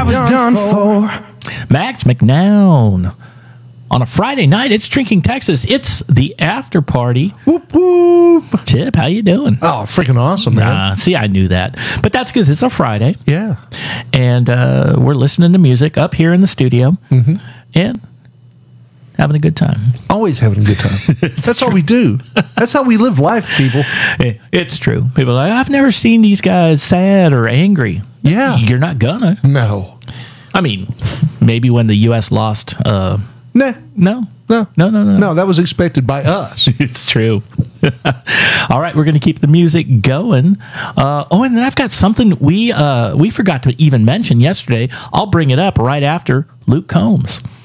was done for. Max McNown. On a Friday night, it's Drinking Texas. It's the after party. Whoop, whoop. Chip, how you doing? Oh, freaking awesome, man. See, I knew that. But that's because it's a Friday. Yeah. And we're listening to music up here in the studio. Mm-hmm. And having a good time. Always having a good time. That's all we do. That's how we live life, people. It's true. People are like, I've never seen these guys sad or angry. Yeah. You're not gonna. No. I mean, maybe when the U.S. lost... Nah. No. No. No, that was expected by us. It's true. All right, we're going to keep the music going. And then I've got something we forgot to even mention yesterday. I'll bring it up right after Luke Combs.